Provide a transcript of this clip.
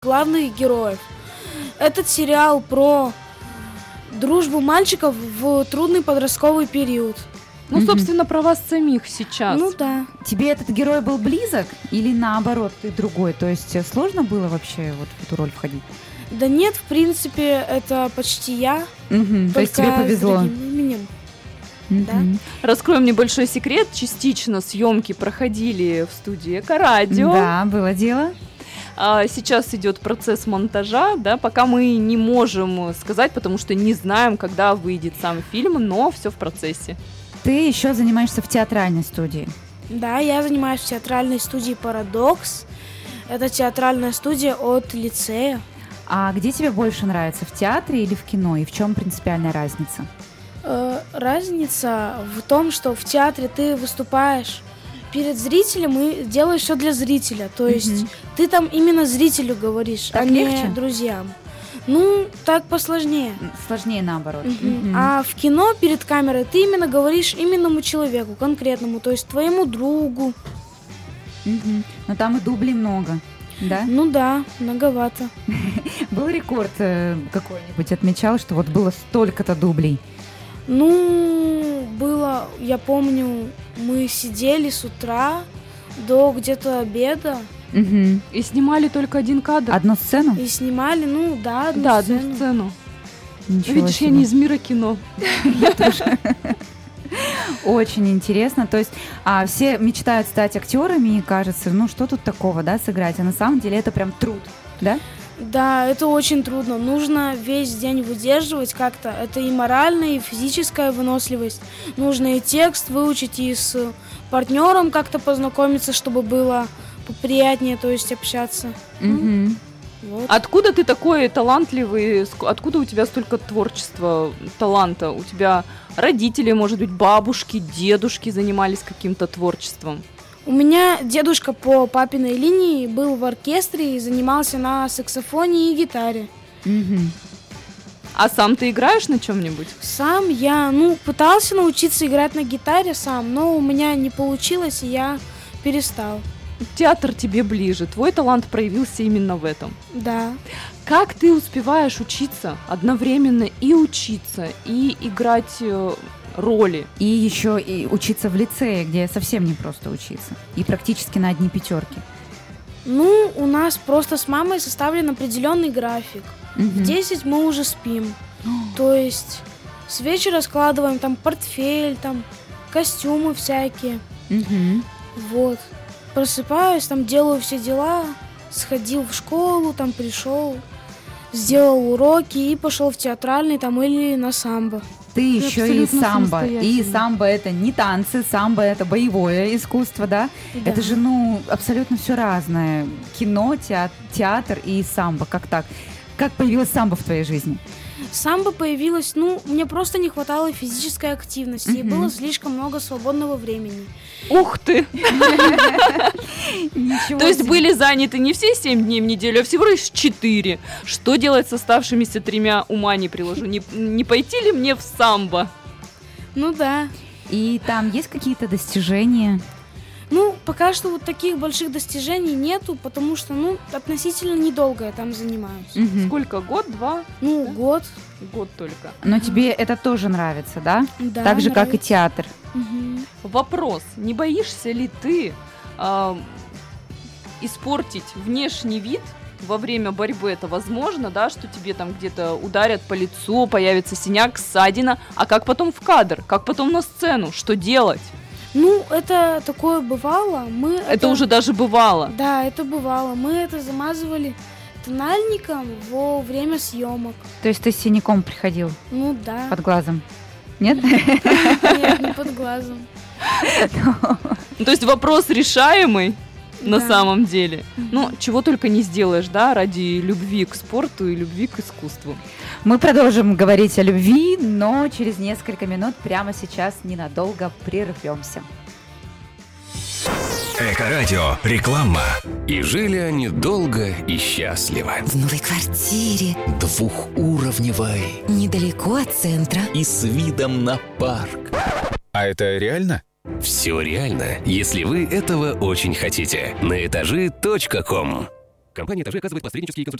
главных героев. Этот сериал про дружбу мальчиков в трудный подростковый период. Ну, собственно, про вас самих сейчас. Ну да. Тебе этот герой был близок или наоборот ты другой? То есть сложно было вообще вот в эту роль входить? Да нет, в принципе, это почти я. То есть тебе повезло. С другим именем. Да. Раскроем небольшой секрет. Частично съемки проходили в студии Эко-радио. Да, было дело. Сейчас идет процесс монтажа, да, пока мы не можем сказать, потому что не знаем, когда выйдет сам фильм, но все в процессе. Ты еще занимаешься в театральной студии. Да, я занимаюсь в театральной студии «Парадокс». Это театральная студия от лицея. А где тебе больше нравится, в театре или в кино? И в чем принципиальная разница? Разница в том, что в театре ты выступаешь перед зрителем и делаешь все для зрителя. То есть ты там именно зрителю говоришь, Так а легче? не друзьям. Ну, так посложнее. Сложнее наоборот. А в кино перед камерой ты именно говоришь именному человеку, конкретному, то есть твоему другу. Но там и дублей много, да? Ну да, многовато. Был рекорд какой-нибудь, отмечал, что вот было столько-то дублей? Ну, было, я помню, мы сидели с утра до где-то обеда. И снимали только один кадр. Одну сцену? И снимали, ну да, одну сцену. Ничего Видишь, себе. я не из мира кино. Очень интересно. То есть все мечтают стать актерами и кажется, ну что тут такого, да, сыграть? А на самом деле это прям труд, да? Да, это очень трудно. Нужно весь день выдерживать как-то. Это и моральная, и физическая выносливость. Нужно и текст выучить, и с партнером как-то познакомиться, чтобы было поприятнее, то есть общаться. Вот. Откуда ты такой талантливый? Откуда у тебя столько творчества, таланта? У тебя родители, может быть, бабушки, дедушки занимались каким-то творчеством? У меня дедушка по папиной линии был в оркестре и занимался на саксофоне и гитаре. А сам ты играешь на чем-нибудь? Сам я, пытался научиться играть на гитаре сам, но у меня не получилось, и я перестал. Театр тебе ближе, твой талант проявился именно в этом. Да. Как ты успеваешь учиться одновременно и учиться, и играть роли? И еще и учиться в лицее, где совсем не просто учиться. И практически на одни пятерки. У нас просто с мамой составлен определенный график. В 10 мы уже спим. То есть с вечера складываем там портфель, там костюмы всякие. Вот. Просыпаюсь, там делаю все дела, сходил в школу, там пришел, сделал уроки и пошел в театральный там или на самбо. Ты еще и самбо. И самбо это не танцы, самбо это боевое искусство, да? Да. Это же, абсолютно все разное. Кино, театр и самбо. Как так? Как появилась самбо в твоей жизни? Самбо появилось, мне просто не хватало физической активности, и было слишком много свободного времени. Ух ты! Ничего То есть себе. были заняты не все 7 дней в неделю, а всего лишь 4. Что делать с оставшимися 3, ума не приложу. Не пойти ли мне в самбо? Ну да. И там есть какие-то достижения? Пока что вот таких больших достижений нету, потому что, относительно недолго я там занимаюсь. Сколько? Год, 2? Год. Год только. Но тебе это тоже нравится, да? Да, Так же, как и нравится. театр. Вопрос. Не боишься ли ты испортить внешний вид во время борьбы? Это возможно, да, что тебе там где-то ударят по лицу, появится синяк, ссадина. А как потом в кадр? Как потом на сцену? Что делать? Это такое бывало. Это уже даже бывало. Да, это бывало. Мы это замазывали тональником во время съемок. То есть ты с синяком приходил Да. под глазом? Нет? Нет, не под глазом. То есть вопрос решаемый на Да. самом деле. Чего только не сделаешь, да, ради любви к спорту и любви к искусству. Мы продолжим говорить о любви, но через несколько минут прямо сейчас ненадолго прервемся. Эко-радио. Реклама. И жили они долго и счастливо. В новой квартире, Двухуровневой. недалеко от центра. И с видом на парк. А это реально? Все реально, если вы этого очень хотите. На этажи.ком. Компания «Этажи» оказывает посреднические консультации.